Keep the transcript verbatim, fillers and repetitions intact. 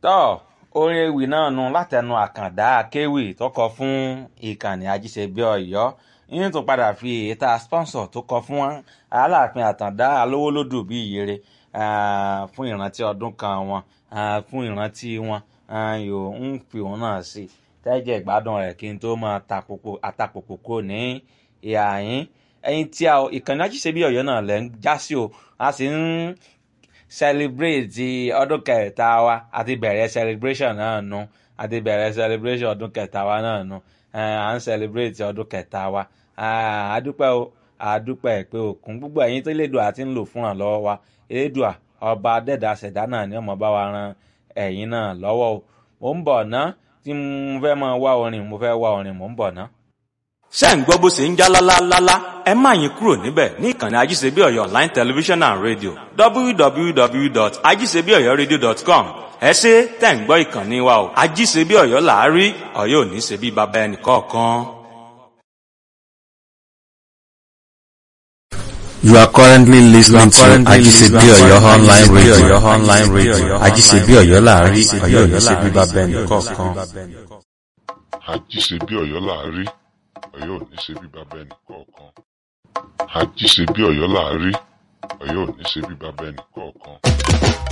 tọ́ orin ewì náà nu látẹnu àkàndá akéwì tó kọ fún ìkànnì ajíṣebí ọ̀yọ́ yín tún padà fi èyíta sponsor tó kọ fún aláàfin àtàndá alówólódù bí ìyèrè fún ìrántí ọdún kan wọn fún ìrántí wọn yóò ń fi òun náà sí tẹ́jẹ̀ ìgbádùn rẹ̀ kí n tó máa àtàpòpò kò ní ìhà yín ẹ̀yin tí a ìkànnì ajíṣebí ọ̀yọ́ náà lẹ́ ń já sí o a sì ń celebrate ọdún kẹta wa àti bẹ̀rẹ̀ celebration náà nu àti bẹ̀rẹ̀ celebration ọdún kẹta wa náà nu à ń celebrate ọdún kẹta wa àdúpẹ́ o àdúpẹ́ pé òkun gbogbo ẹ̀yin tó lédùá àti ń lò fún àn lọ́wọ́ wa elédùá ọba dẹ́dà ṣẹ̀dá náà ni ọmọ bá wa ran ẹ̀yin náà lọ́wọ́ o mò ń bọ̀ ná tí mo fẹ́ máa wá orin mo fẹ́ wá orin mò ń bọ̀ ná. ṣé ń gbọ́ bó ṣe ń já lálálálá ẹ má yín kúrò níbẹ̀ ní ìkànnì ajíṣebí ọ̀yọ́ online television and radio w w w dot ajisebi oyo radio dot com ẹ ṣé tẹ̀ ń gbọ́ ìkànnì wa o ajíṣebí ọ̀yọ́ làárí ọ̀yọ́ ò ní ṣe bí baba ẹnì kọ̀ọ̀kan. You are currently listening to Ajisebi Oyo online radio. Online radio. Ajisebi Oyo láàrí Ọ̀yọ́ ò ní ṣe bí baba ẹnì kọ̀ọ̀kan. Ajíṣebí ọ̀yọ́ làárí Ọ̀yọ́ ò ní ṣe bí baba ẹnì kọ̀ọ̀kan. Ajíṣebí ọ̀yọ́ làárí Ọ̀yọ́ ò ní ṣe bí baba ẹnì kọ̀ọ̀kan.